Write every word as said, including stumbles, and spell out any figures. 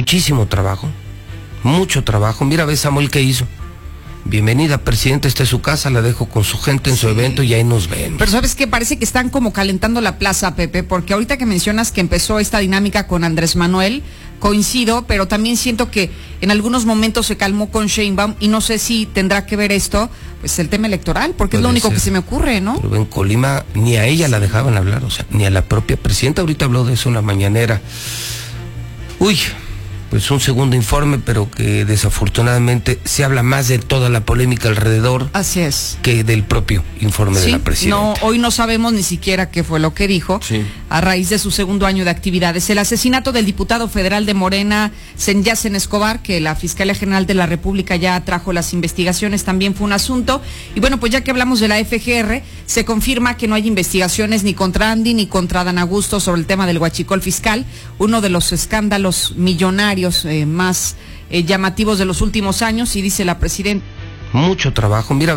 muchísimo trabajo, mucho trabajo. Mira, ve Samuel qué hizo. Bienvenida, presidenta, esta es su casa, la dejo con su gente en sí. su evento y ahí nos vemos. Pero ¿sabes qué? Parece que están como calentando la plaza, Pepe, porque ahorita que mencionas que empezó esta dinámica con Andrés Manuel, coincido, pero también siento que en algunos momentos se calmó con Sheinbaum y no sé si tendrá que ver esto, pues el tema electoral, porque Puede es lo único ser. que se me ocurre, ¿no? Pero en Colima ni a ella la dejaban hablar, o sea, ni a la propia presidenta. Ahorita habló de eso en la mañanera. Uy... Pues un segundo informe, pero que desafortunadamente se habla más de toda la polémica alrededor. Así es. Que del propio informe sí, de la presidenta. No, hoy no sabemos ni siquiera qué fue lo que dijo. Sí. A raíz de su segundo año de actividades. El asesinato del diputado federal de Morena, Senyacen Escobar, que la Fiscalía General de la República ya trajo las investigaciones, también fue un asunto. Y bueno, pues ya que hablamos de la F G R, se confirma que no hay investigaciones ni contra Andy ni contra Dan Augusto sobre el tema del huachicol fiscal, uno de los escándalos millonarios Eh, más eh, llamativos de los últimos años, y dice la presidenta. Mucho trabajo, mira.